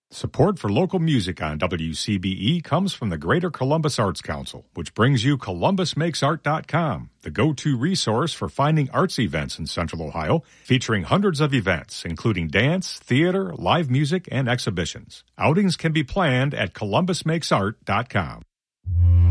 Support for local music on WCBE comes from the Greater Columbus Arts Council, which brings you ColumbusMakesArt.com, the go-to resource for finding arts events in Central Ohio, featuring hundreds of events, including dance, theater, live music, and exhibitions. Outings can be planned at ColumbusMakesArt.com.